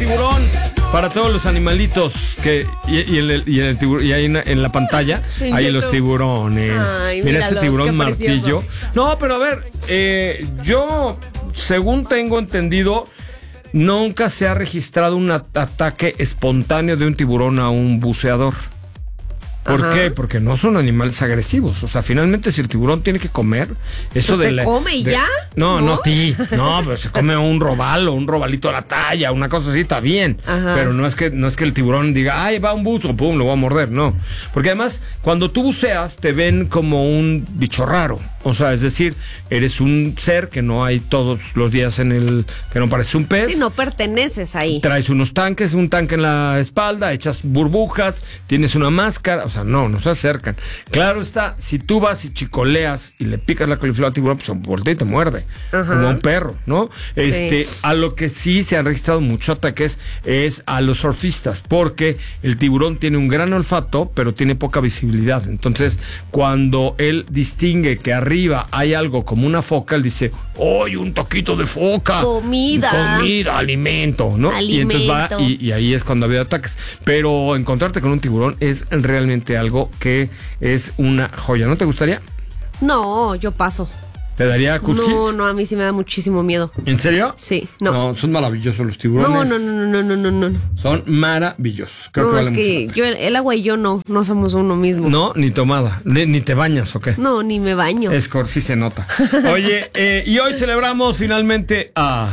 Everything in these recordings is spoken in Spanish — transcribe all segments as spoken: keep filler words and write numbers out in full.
tiburón. Para todos los animalitos que y, y, el, y, el tibur, y ahí en, en la pantalla hay hay los tiburones. Ay, mira míralos, ese tiburón qué martillo. preciosos. No, pero a ver, eh, yo, según tengo entendido, nunca se ha registrado un at- ataque espontáneo de un tiburón a un buceador. ¿Por Ajá. qué? Porque no son animales agresivos. O sea, finalmente, si el tiburón tiene que comer, eso Pues de te la- come y de- ya, No, ¿no? no, ti. No, pero se come un robalo, un robalito a la talla, una cosa así, está bien. Ajá. Pero no es que no es que el tiburón diga, ay, va un buzo, pum, lo voy a morder. No. Porque además, cuando tú buceas, te ven como un bicho raro. O sea, es decir, eres un ser que no hay todos los días en el. Que no parece un pez. Sí, no perteneces ahí. Traes unos tanques, un tanque en la espalda, echas burbujas, tienes una máscara, o sea, no, no se acercan. Claro está, si tú vas y chicoleas y le picas la coliflor al tiburón, pues voltea y te muerde, Ajá. como un perro, ¿no? Este, a lo que sí se han registrado muchos ataques es a los surfistas, porque el tiburón tiene un gran olfato, pero tiene poca visibilidad. Entonces, cuando él distingue que arriba hay algo como una foca, él dice, ¡oy, un toquito de foca! Comida. Comida, alimento, ¿no? Y entonces va, Alimento. y, y ahí es cuando ha habido ataques. Pero encontrarte con un tiburón es realmente algo que es una joya. ¿No te gustaría? No, yo paso. ¿Te daría cusquis? No, no, a mí sí me da muchísimo miedo. ¿En serio? Sí, no. No, son maravillosos los No, tiburones. no, no, no, no, no, no, no. Son maravillosos. Creo No, que es vale mucho que la pena. yo, el agua y yo no, no somos uno mismo. No, ni tomada. Ni, ni te bañas, ¿o qué? No, ni me baño. Escor, sí se nota. Oye, eh, y hoy celebramos finalmente a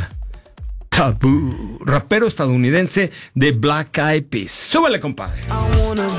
Taboo, rapero estadounidense de Black Eyed Peas. Súbele, compadre.